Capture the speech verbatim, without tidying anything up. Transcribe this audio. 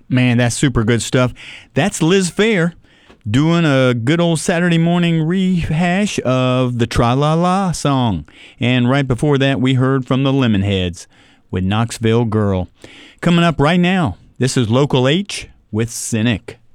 Man, that's super good stuff. That's Liz Phair doing a good old Saturday morning rehash of the Tra-La-La song. And right before that, we heard from the Lemonheads with Knoxville Girl. Coming up right now, this is Local H with Cynic.